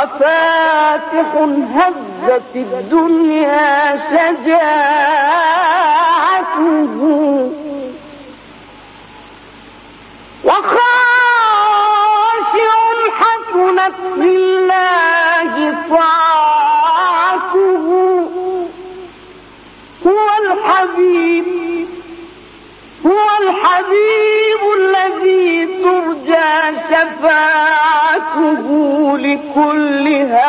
وفاتح هزت الدنيا شجاعته وخاشع حسنت لله طاعته هو الحبيب الذي ترجى شفاعته لكل